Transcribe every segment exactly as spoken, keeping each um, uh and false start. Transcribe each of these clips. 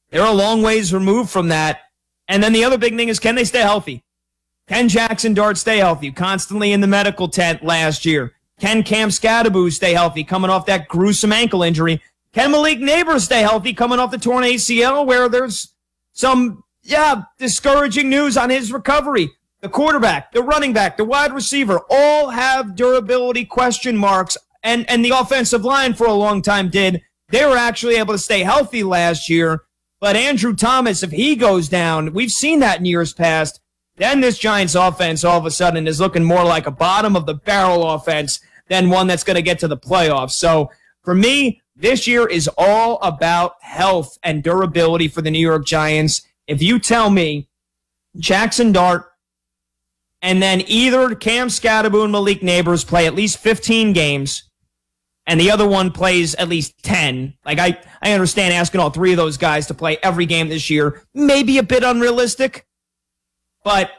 They're a long ways removed from that. And then the other big thing is, can they stay healthy? Can Jackson Dart stay healthy? Constantly in the medical tent last year. Can Cam Skattebo stay healthy coming off that gruesome ankle injury? Can Malik Neighbors stay healthy coming off the torn A C L, where there's some, yeah, discouraging news on his recovery? The quarterback, the running back, the wide receiver all have durability question marks, and, and the offensive line for a long time did. They were actually able to stay healthy last year, but Andrew Thomas, if he goes down, we've seen that in years past, then this Giants offense all of a sudden is looking more like a bottom-of-the-barrel offense than one that's going to get to the playoffs. So for me, this year is all about health and durability for the New York Giants. If you tell me Jackson Dart and then either Cam Skattebo and Malik Neighbors play at least fifteen games and the other one plays at least ten, like I, I understand asking all three of those guys to play every game this year may be a bit unrealistic, but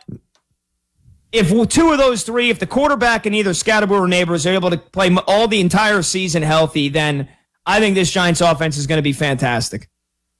if two of those three, if the quarterback and either Skattebo or Neighbors are able to play all the entire season healthy, then I think this Giants offense is going to be fantastic.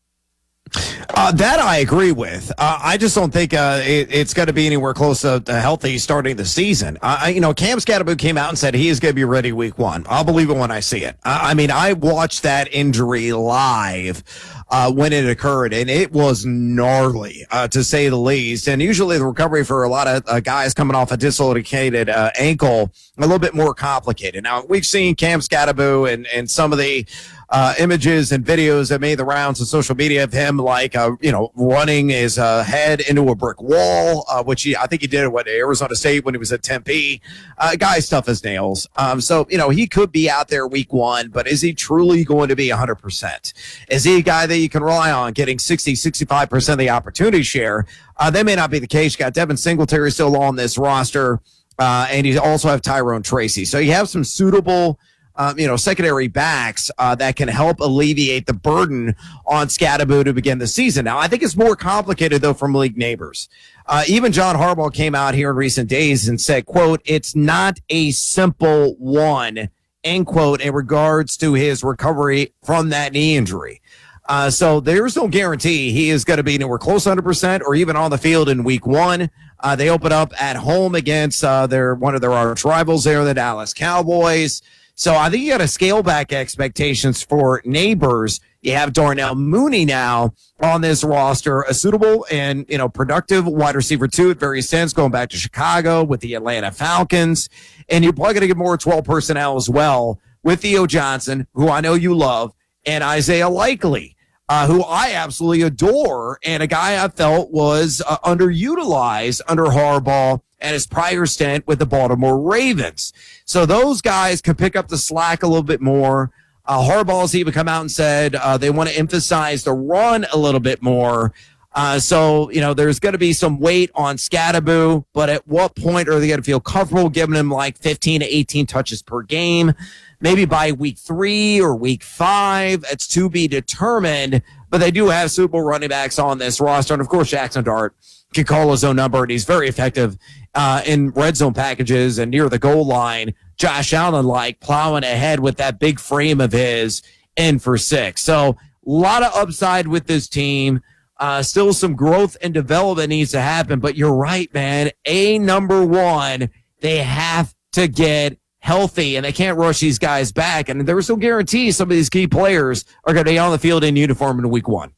Uh, that I agree with. Uh, I just don't think uh, it, it's going to be anywhere close to, to healthy starting the season. Uh, you know, Cam Skattebo came out and said he is going to be ready week one. I'll believe it when I see it. Uh, I mean, I watched that injury live uh, when it occurred, and it was gnarly, uh, to say the least. And usually the recovery for a lot of uh, guys coming off a dislocated uh, ankle, a little bit more complicated. Now, we've seen Cam Skattebo and, and some of the Uh, images and videos that made the rounds of social media of him, like, uh, you know, running his uh, head into a brick wall, uh, which he, I think he did at what, Arizona State when he was at Tempe. Uh, guy's tough as nails. Um, so, you know, he could be out there week one, but is he truly going to be one hundred percent? Is he a guy that you can rely on getting sixty, sixty-five percent of the opportunity share? Uh, that may not be the case. You got Devin Singletary still on this roster, uh, and you also have Tyrone Tracy. So you have some suitable Um, you know, secondary backs uh, that can help alleviate the burden on Skattebo to begin the season. Now, I think it's more complicated, though, for Malik Neighbors. Uh, even John Harbaugh came out here in recent days and said, quote, it's not a simple one, end quote, in regards to his recovery from that knee injury. Uh, so there's no guarantee he is going to be anywhere close to one hundred percent or even on the field in week one. Uh, they open up at home against uh, their one of their arch rivals there, the Dallas Cowboys. So I think you got to scale back expectations for Neighbors. You have Darnell Mooney now on this roster, a suitable and, you know, productive wide receiver two at various sense, going back to Chicago with the Atlanta Falcons. And you're probably going to get more twelve personnel as well with Theo Johnson, who I know you love, and Isaiah Likely, uh, who I absolutely adore, and a guy I felt was uh, underutilized under Harbaugh at his prior stint with the Baltimore Ravens. So those guys can pick up the slack a little bit more. Uh, Harbaugh's even come out and said uh, they want to emphasize the run a little bit more. Uh, so, you know, there's going to be some weight on Skattebo, but at what point are they going to feel comfortable giving him like fifteen to eighteen touches per game? Maybe by week three or week five, it's to be determined, but they do have Super Bowl running backs on this roster. And of course, Jackson Dart can call his own number, and he's very effective uh, in red zone packages and near the goal line. Josh Allen like plowing ahead with that big frame of his in for six. So a lot of upside with this team. Uh, still some growth and development needs to happen, but you're right, man. A number one, they have to get healthy, and they can't rush these guys back. And there is no guarantee some of these key players are going to be on the field in uniform in week one.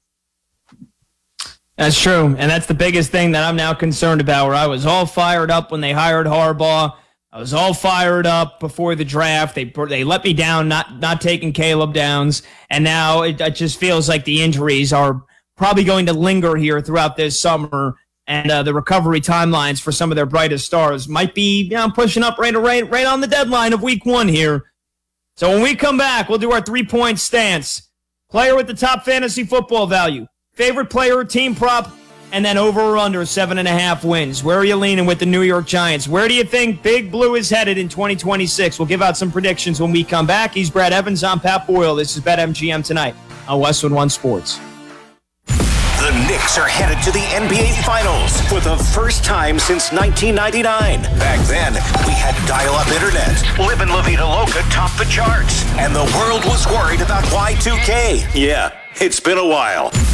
That's true, and that's the biggest thing that I'm now concerned about, where I was all fired up when they hired Harbaugh. I was all fired up before the draft. They they let me down not, not taking Caleb Downs, and now it, it just feels like the injuries are probably going to linger here throughout this summer, and uh, the recovery timelines for some of their brightest stars might be, you know, pushing up right, right, right on the deadline of week one here. So when we come back, we'll do our three-point stance. Player with the top fantasy football value, favorite player or team prop, and then over or under seven and a half wins. Where are you leaning with the New York Giants? Where do you think Big Blue is headed in twenty twenty-six? We'll give out some predictions when we come back. He's Brad Evans. I'm Pat Boyle. This is BetMGM Tonight on Westwood One Sports. The Knicks are headed to the N B A Finals for the first time since nineteen ninety-nine. Back then, we had dial-up internet. Live in La Vida Loca topped the charts. And the world was worried about Y two K. Yeah, it's been a while.